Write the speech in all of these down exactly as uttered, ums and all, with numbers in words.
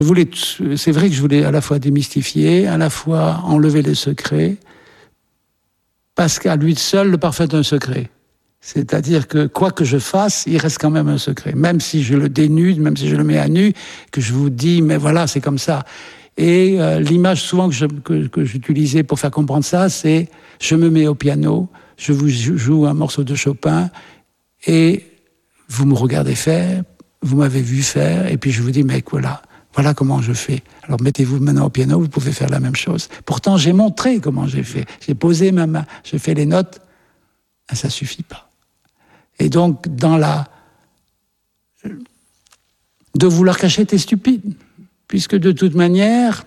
Je voulais, c'est vrai que je voulais à la fois démystifier, à la fois enlever les secrets, parce qu'à lui seul, le parfum est un secret. C'est-à-dire que quoi que je fasse, il reste quand même un secret. Même si je le dénude, même si je le mets à nu, que je vous dis, mais voilà, c'est comme ça. Et euh, l'image souvent que, je, que, que j'utilisais pour faire comprendre ça, c'est je me mets au piano, je vous joue un morceau de Chopin, et vous me regardez faire, vous m'avez vu faire, et puis je vous dis, mais voilà. Voilà comment je fais. Alors mettez-vous maintenant au piano, vous pouvez faire la même chose. Pourtant, j'ai montré comment j'ai fait. J'ai posé ma main, j'ai fait les notes. Ah, ça suffit pas. Et donc, dans la... de vouloir cacher, t'es stupide. Puisque de toute manière...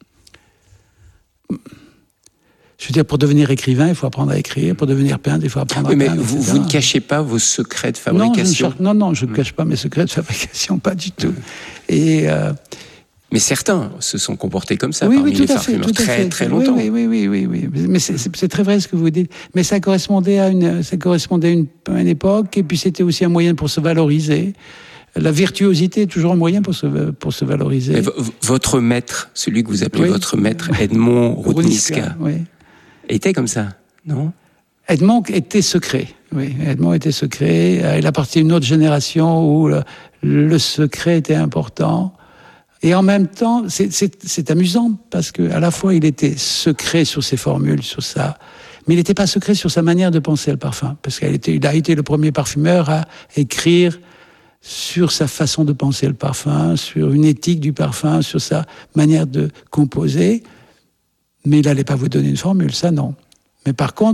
Je veux dire, pour devenir écrivain, il faut apprendre à écrire. Pour devenir peintre, il faut apprendre oui, à peindre. Mais vous, vous ne cachez pas vos secrets de fabrication. Non, non, non, je ne cache pas mes secrets de fabrication, pas du tout. Et... Euh, Mais certains se sont comportés comme ça oui, parmi oui, tout les à fait, parfumeurs tout à très, fait. très longtemps. Oui, oui, oui, oui, oui. Mais c'est, c'est, c'est très vrai ce que vous dites. Mais ça correspondait à une, ça correspondait à une, à une époque, et puis c'était aussi un moyen pour se valoriser. La virtuosité est toujours un moyen pour se, pour se valoriser. Mais v- votre maître, celui que vous appelez oui. votre maître, Edmond Roudniczka, oui. était comme ça, non ? Edmond était secret. Oui, Edmond était secret. Il appartient à une autre génération où le, le secret était important. Et en même temps, c'est, c'est, c'est amusant parce que à la fois il était secret sur ses formules, sur ça, mais il n'était pas secret sur sa manière de penser le parfum, parce qu'il était, il a été le premier parfumeur à écrire sur sa façon de penser le parfum, sur une éthique du parfum, sur sa manière de composer. Mais il n'allait pas vous donner une formule, ça non. Mais par contre,